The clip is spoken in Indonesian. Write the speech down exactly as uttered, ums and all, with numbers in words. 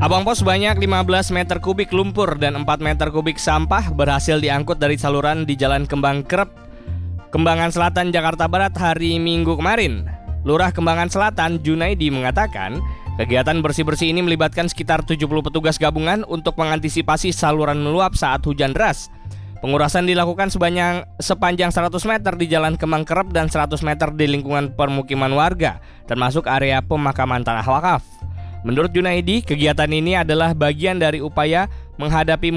Abang Pos sebanyak lima belas meter kubik lumpur dan empat meter kubik sampah berhasil diangkut dari saluran di Jalan Kembang Kerep, Kembangan Selatan, Jakarta Barat hari Minggu kemarin. Lurah Kembangan Selatan, Junaidi, mengatakan kegiatan bersih-bersih ini melibatkan sekitar tujuh puluh petugas gabungan untuk mengantisipasi saluran meluap saat hujan deras. Pengurasan dilakukan sebanyak sepanjang seratus meter di Jalan Kembang Kerep dan seratus meter di lingkungan permukiman warga, termasuk area pemakaman tanah wakaf. Menurut Junaidi, kegiatan ini adalah bagian dari upaya menghadapi